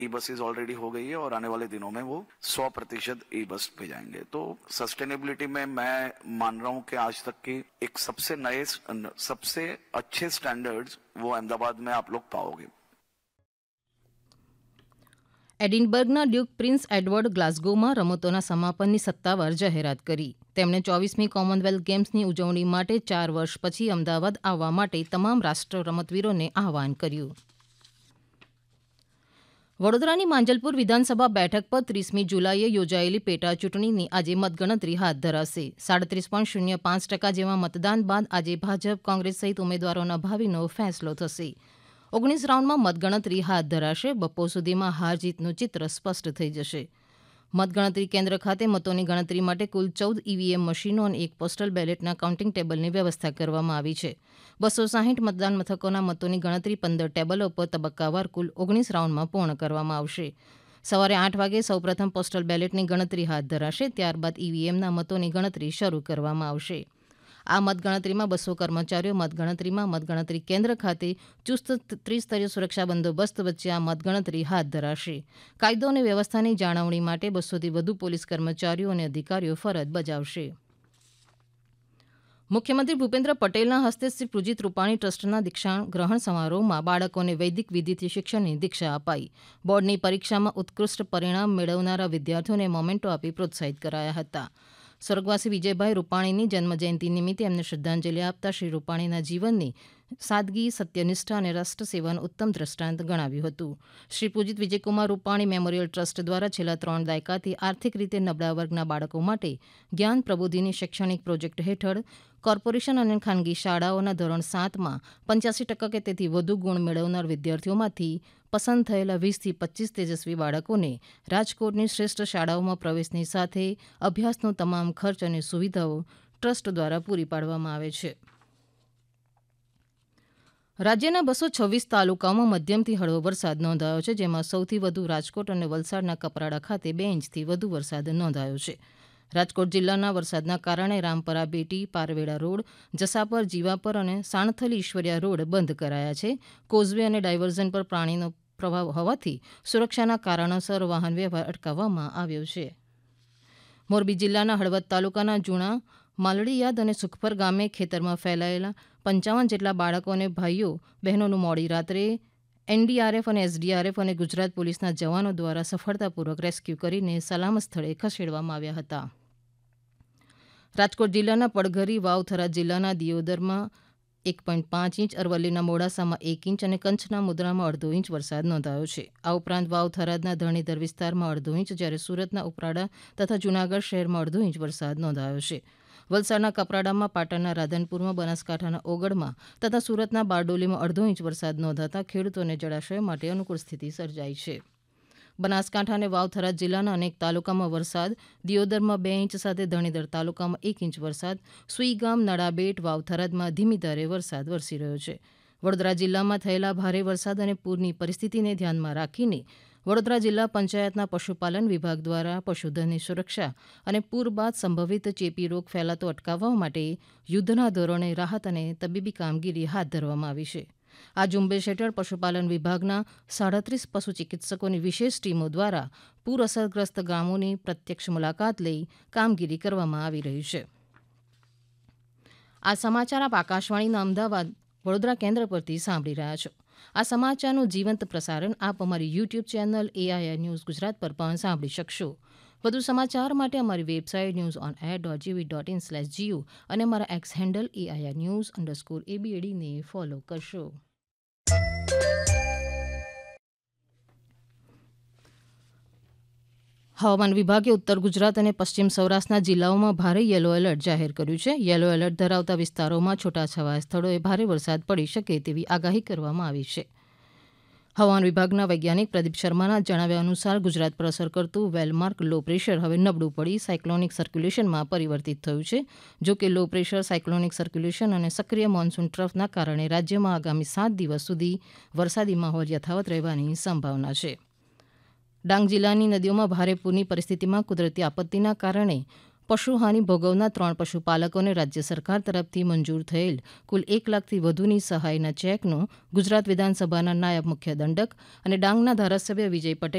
ई buses already हो गई है और आने वाले दिनों में वो 100% ई बस पे जाएंगे। तो सस्टेनेबिलिटी में मैं मान रहा हूँ कि आज तक की एक सबसे अच्छे स्टैंडर्ड्स वो अहमदाबाद में आप लोग पाओगे। એડિનબર્ગના ડ્યુક પ્રિન્સ એડવર્ડ ગ્લાસગોમાં રમતોના સમાપનની સત્તાવાર જાહેરાત કરી. તેમણે 24મી કોમનવેલ્થ ગેમ્સની ઉજવણી માટે 4 વર્ષ પછી અમદાવાદ આવવા માટે તમામ રાષ્ટ્ર રમતવીરોને આહ્વાન કર્યું. વડોદરાની માંજલપુર વિધાનસભા બેઠક પર 30મી જુલાઈએ યોજાયેલી પેટા ચૂંટણીની આજે મતગણતરી હાથ ધરાશે. 37.05% જેવા મતદાન બાદ આજે ભાજપ, કોંગ્રેસ સહિત ઉમેદવારોના ભાવિનો ફેસલો થશે. 19 રાઉન્ડમાં મતગણતરી હાથ ધરાશે. બપોર સુધીમાં હાર જીતનું ચિત્ર સ્પષ્ટ થઈ જશે. મતગણતરી કેન્દ્ર ખાતે મતોની ગણતરી માટે કુલ 14 ઈવીએમ મશીનો અને એક પોસ્ટલ બેલેટના કાઉન્ટિંગ ટેબલની વ્યવસ્થા કરવામાં આવી છે. 260 મતદાન મથકોના મતોની ગણતરી 15 ટેબલો પર તબક્કાવાર કુલ 19 રાઉન્ડમાં પૂર્ણ કરવામાં આવશે. સવારે 8 વાગે સૌપ્રથમ પોસ્ટલ બેલેટની ગણતરી હાથ ધરાશે. ત્યારબાદ ઈવીએમના મતોની ગણતરી શરૂ કરવામાં આવશે. આ મતગણતરીમાં 200 કર્મચારીઓ મતગણતરી કેન્દ્ર ખાતે ચુસ્ત ત્રિસ્તરીય સુરક્ષા બંદોબસ્ત વચ્ચે આ મતગણતરી હાથ ધરાશે. કાયદો અને વ્યવસ્થાની જાળવણી માટે 200થી વધુ પોલીસ કર્મચારીઓ અને અધિકારીઓ ફરજ બજાવશે. મુખ્યમંત્રી ભૂપેન્દ્ર પટેલના હસ્તે શ્રી પૂજિત રૂપાણી ટ્રસ્ટના દીક્ષાંત ગ્રહણ સમારોહમાં બાળકોને વૈદિક વિધિથી શિક્ષણની દીક્ષા અપાઈ. બોર્ડની પરીક્ષામાં ઉત્કૃષ્ટ પરિણામ મેળવનારા વિદ્યાર્થીઓને મોમેન્ટો આપી પ્રોત્સાહિત કરાયા હતા. સ્વર્ગવાસી વિજયભાઈ રૂપાણીની જન્મજયંતિ નિમિત્તે એમને શ્રદ્ધાંજલિ આપતા શ્રી રૂપાણીના જીવનની સાદગી, સત્યનિષ્ઠા અને રાષ્ટ્ર સેવાનું ઉત્તમ દ્રષ્ટાંત ગણાવ્યું હતું. શ્રી પૂજિત વિજયકુમાર રૂપાણી મેમોરિયલ ટ્રસ્ટ દ્વારા છેલ્લા 3 દાયકાથી આર્થિક રીતે નબળા વર્ગના બાળકો માટે જ્ઞાન પ્રબોધિની શૈક્ષણિક પ્રોજેક્ટ હેઠળ કોર્પોરેશન અને ખાનગી શાળાઓના ધોરણ 7માં 85% કે તેથી વધુ ગુણ મેળવનાર વિદ્યાર્થીઓમાંથી પસંદ થયેલા 20થી 25 તેજસ્વી બાળકોને રાજકોટની શ્રેષ્ઠ શાળાઓમાં પ્રવેશની સાથે અભ્યાસનો તમામ ખર્ચ અને સુવિધાઓ ટ્રસ્ટ દ્વારા પૂરી પાડવામાં આવે છે. રાજ્યના 226 તાલુકાઓમાં મધ્યમથી હળવો વરસાદ નોંધાયો છે, જેમાં સૌથી વધુ રાજકોટ અને વલસાડના કપરાડા ખાતે 2 ઇંચથી વધુ વરસાદ નોંધાયો છે. રાજકોટ જિલ્લાના વરસાદના કારણે રામપરા બેટી, પારવેડા રોડ, જસાપર, જીવાપર અને સાણથલી ઈશ્વરિયા રોડ બંધ કરાયા છે. કોઝવે અને ડાયવર્ઝન પર પાણીનો પ્રવાહ હોવાથી સુરક્ષાના કારણોસર વાહન વ્યવહાર અટકાવવામાં આવ્યો છે. મોરબી જિલ્લાના હળવદ તાલુકાના જૂણા માલડીયાદ અને સુખપર ગામે ખેતરમાં ફેલાયેલા 55 જેટલા બાળકો અને ભાઈઓ બહેનોનું મોડી રાત્રે એનડીઆરએફ અને એસડીઆરએફ અને ગુજરાત પોલીસના જવાનો દ્વારા સફળતાપૂર્વક રેસ્ક્યુ કરીને સલામત સ્થળે ખસેડવામાં આવ્યા હતા. રાજકોટ જિલ્લાના પડઘરી, વાવ, થરાદ જિલ્લાના દિયોદરમાં 1.5 ઇંચ, અરવલ્લીના મોડાસામાં 1 ઇંચ અને કચ્છના મુદ્રામાં 1/2 ઇંચ વરસાદ નોંધાયો છે. આ ઉપરાંત વાવ, થરાદના ધરણીધર વિસ્તારમાં 1/2 ઇંચ, જ્યારે સુરતના ઉપરાડા તથા જૂનાગઢ શહેરમાં 1/2 ઇંચ વરસાદ નોંધાયો છે. વલસાડના કપરાડામાં, પાટણના રાધનપુરમાં, બનાસકાંઠાના ઓગળમાં તથા સુરતના બારડોલીમાં 1/2 ઇંચ વરસાદ નોંધાતા ખેડૂતોને જળાશયો માટે અનુકૂળ સ્થિતિ સર્જાઈ છે. બનાસકાંઠા અને વાવ, થરાદ જિલ્લાના અનેક તાલુકામાં વરસાદ, દિયોદરમાં 2 ઇંચ સાથે ધરણીધર તાલુકામાં 1 ઇંચ વરસાદ, સુઈગામ, નડાબેટ, વાવ, થરાદમાં ધીમી ધારે વરસાદ વરસી રહ્યો છે. વડોદરા જિલ્લામાં થયેલા ભારે વરસાદ અને પૂરની પરિસ્થિતિને ધ્યાનમાં રાખીને વડોદરા જિલ્લા પંચાયતના પશુપાલન વિભાગ દ્વારા પશુધનની સુરક્ષા અને પૂર બાદ સંભવિત ચેપી રોગ ફેલાતો અટકાવવા માટે યુદ્ધના ધોરણે રાહત અને તબીબી કામગીરી હાથ ધરવામાં આવી છે. આ ઝુંબેશ હેઠળ પશુપાલન વિભાગના 37 પશુ ચિકિત્સકોની વિશેષ ટીમો દ્વારા પૂર અસરગ્રસ્ત ગામોની પ્રત્યક્ષ મુલાકાત લઈ કામગીરી કરવામાં આવી રહી છે. આ સમાચાર આપ આકાશવાણીના અમદાવાદ વડોદરા કેન્દ્ર પરથી સાંભળી રહ્યા છો. આ સમાચારનું જીવંત પ્રસારણ આપ અમારી YouTube channel AIR news Gujarat પર પણ સાંભળી શકશો. વધુ સમાચાર માટે અમારી વેબસાઇટ newsonair.gov.in/gu અને અમારા એક્સ હેન્ડલ AIRnews_ABAD ને ફોલો કરશો. હવામાન વિભાગે ઉત્તર ગુજરાત અને પશ્ચિમ સૌરાષ્ટ્રના જિલ્લાઓમાં ભારે યલો એલર્ટ જાહેર કર્યું છે. યલો એલર્ટ ધરાવતા વિસ્તારોમાં છૂટાછવાયા સ્થળોએ ભારે વરસાદ પડી શકે તેવી આગાહી કરવામાં આવી છે. હવામાન વિભાગના વૈજ્ઞાનિક પ્રદીપ શર્માના જણાવ્યા અનુસાર ગુજરાત પર અસર કરતું વેલમાર્ક લો પ્રેશર હવે નબળું પડી સાયક્લોનિક સર્ક્યુલેશનમાં પરિવર્તિત થયું છે. જો કે લો પ્રેશર, સાયક્લોનિક સર્ક્યુલેશન અને સક્રિય મોન્સૂન ટ્રફના કારણે રાજ્યમાં આગામી 7 દિવસ સુધી વરસાદી માહોલ યથાવત રહેવાની સંભાવના છે. ડાંગ જિલ્લાની નદીઓમાં ભારે પૂરની પરિસ્થિતિમાં કુદરતી આપત્તિના કારણે પશુહાની ભોગવનાર 3 પશુપાલકોને રાજ્ય સરકાર તરફથી મંજૂર થયેલ કુલ 1 લાખથી વધુની સહાયના ચેકનું ગુજરાત વિધાનસભાના નાયબ મુખ્ય દંડક અને ડાંગના ધારાસભ્ય વિજય પટેલ